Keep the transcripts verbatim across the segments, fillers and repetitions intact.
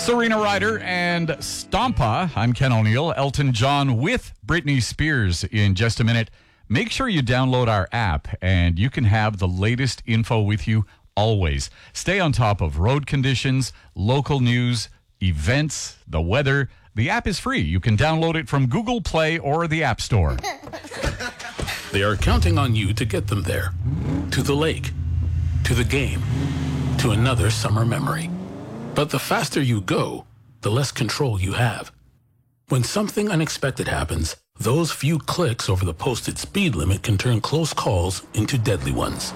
Serena Ryder and Stompa. I'm Ken O'Neill. Elton John with Britney Spears in just a minute. Make sure you download our app and you can have the latest info with you always. Stay on top of road conditions, local news, events, the weather. The app is free. You can download it from Google Play or the App Store. They are counting on you to get them there. To the lake, to the game, to another summer memory. But the faster you go, the less control you have. When something unexpected happens, those few clicks over the posted speed limit can turn close calls into deadly ones.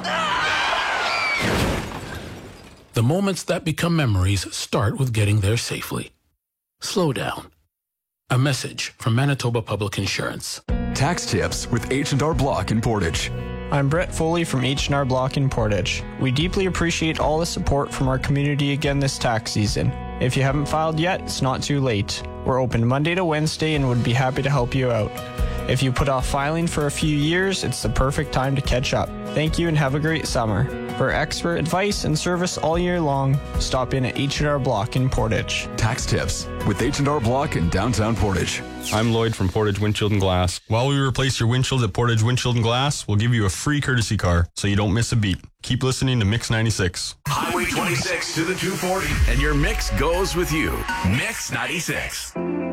The moments that become memories start with getting there safely. Slow down. A message from Manitoba Public Insurance. Tax tips with H and R Block in Portage. I'm Brett Foley from H and R Block in Portage. We deeply appreciate all the support from our community again this tax season. If you haven't filed yet, it's not too late. We're open Monday to Wednesday and would be happy to help you out. If you put off filing for a few years, it's the perfect time to catch up. Thank you and have a great summer. For expert advice and service all year long, stop in at H and R Block in Portage. Tax tips with H and R Block in downtown Portage. I'm Lloyd from Portage Windshield and Glass. While we replace your windshield at Portage Windshield and Glass, we'll give you a free courtesy car so you don't miss a beat. Keep listening to Mix ninety-six. Highway twenty-six to the two forty, and your mix goes with you. Mix ninety-six.